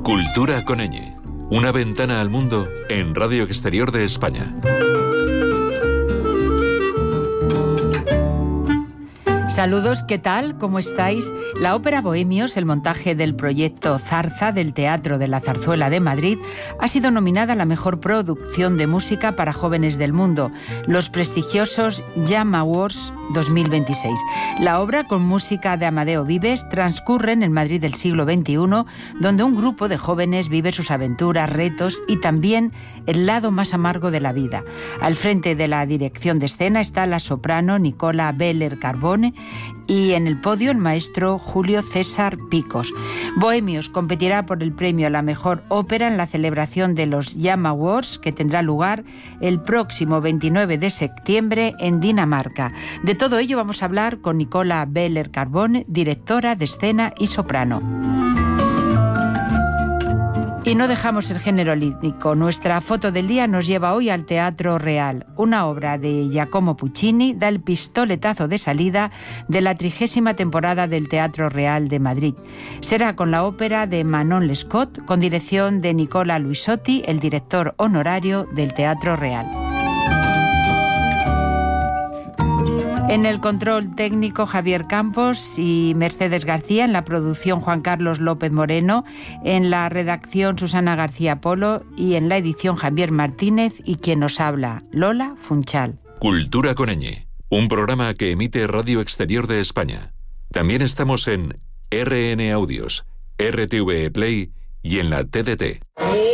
Cultura con ñ. Una ventana al mundo en Radio Exterior de España. Saludos, ¿qué tal? ¿Cómo estáis? La ópera Bohemios, el montaje del proyecto Zarza del Teatro de la Zarzuela de Madrid, ha sido nominada a la mejor producción de música para jóvenes del mundo, los prestigiosos Jam Awards 2026. La obra, con música de Amadeo Vives, transcurre en el Madrid del siglo XXI, donde un grupo de jóvenes vive sus aventuras, retos y también el lado más amargo de la vida. Al frente de la dirección de escena está la soprano Nicola Beller Carbone y en el podio el maestro Julio César Picos. Bohemios competirá por el premio a la mejor ópera en la celebración de los Jam Awards, que tendrá lugar el próximo 29 de septiembre en Dinamarca. De todo ello vamos a hablar con Nicola Beller Carbone, directora de escena y soprano. Y no dejamos el género lírico. Nuestra foto del día nos lleva hoy al Teatro Real. Una obra de Giacomo Puccini da el pistoletazo de salida de la 30ª temporada del Teatro Real de Madrid. Será con la ópera de Manon Lescaut, con dirección de Nicola Luisotti, el director honorario del Teatro Real. En el control técnico Javier Campos y Mercedes García, en la producción Juan Carlos López Moreno, en la redacción Susana García Polo y en la edición Javier Martínez y quien nos habla, Lola Funchal. Cultura con ñ, un programa que emite Radio Exterior de España. También estamos en RN Audios, RTV Play y en la TDT.